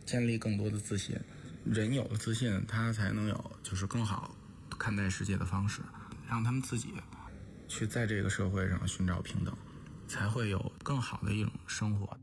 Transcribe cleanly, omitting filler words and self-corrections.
建立更多的自信。人有了自信，他才能有就是更好看待世界的方式，让他们自己去在这个社会上寻找平等，才会有更好的一种生活。